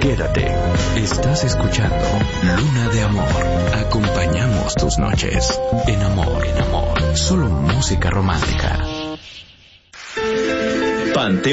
Quédate. Estás escuchando Luna de Amor. Acompañamos tus noches. En amor, solo música romántica. Panteón